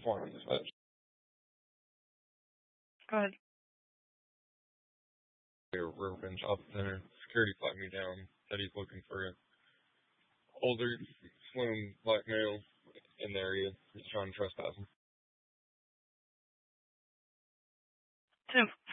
California dispatch. Go ahead. Riverbend Shopping Center. Security flagged me down. Said he's looking for an older, slim black male in the area. He's trying to trespass him. 10